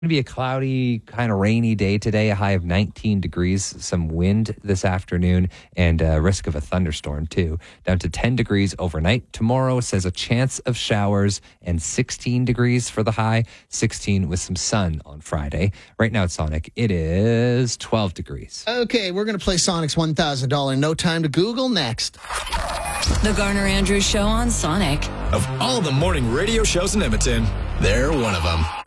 Going to be a cloudy, kind of rainy day today, a high of 19 degrees, some wind this afternoon, and a risk of a thunderstorm too. Down to 10 degrees overnight. Tomorrow says a chance of showers and 16 degrees for the high, 16 with some sun on Friday. Right now at Sonic, it is 12 degrees. Okay, we're going to play Sonic's $1,000 No Time to Google next. The Garner Andrews Show on Sonic. Of all the morning radio shows in Edmonton, they're one of them.